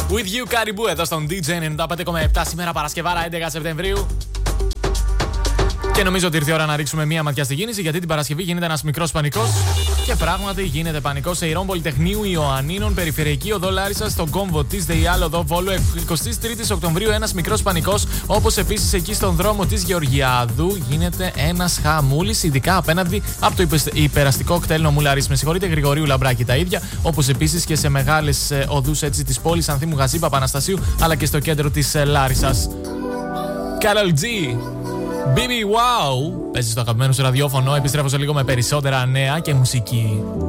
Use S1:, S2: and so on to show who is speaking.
S1: With you, Καριμπού, εδώ στον DJ 95,7 σήμερα Παρασκευάρα 11 Σεπτεμβρίου. Και νομίζω ότι ήρθε η ώρα να ρίξουμε μία ματιά στη κίνηση, γιατί την Παρασκευή γίνεται ένας μικρός πανικός. Και πράγματι γίνεται πανικός σε Ηρών Πολυτεχνείου Ιωαννίνων, Περιφερειακή Οδό Λάρισας, στον κόμβο της ΔΕΙΑΛ Οδό Βόλου, 23 Οκτωβρίου ένας μικρός πανικός. Όπως επίσης εκεί στον δρόμο της Γεωργιάδου γίνεται ένας χαμούλης, ειδικά απέναντι από το υπεραστικό κτέλ Νομούλαρης. Με συγχωρείτε, Γρηγορίου Λαμπράκη τα ίδια. Όπως επίσης και σε μεγάλες οδούς της πόλης Ανθίμου Γαζή Παπαναστασίου, αλλά και στο κέντρο της Λάρισσας. Karol G. BB Wow, παίζει στο αγαπημένο σου ραδιόφωνο. Επιστρέφω σε λίγο με περισσότερα νέα και μουσική.